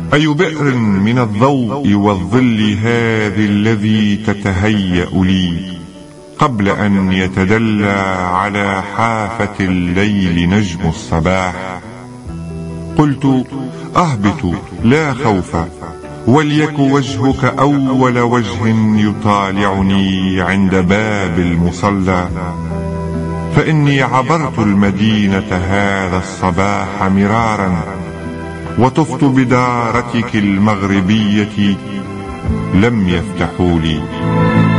أي بئر من الضوء والظل هذه الذي تتهيأ لي قبل أن يتدلى على حافة الليل نجم الصباح؟ قلت: أهبط لا خوف، وليك وجهك أول وجه يطالعني عند باب المصلى، فإني عبرت المدينة هذا الصباح مرارا، وطفت بدارتك المغربية لم يفتحوا لي.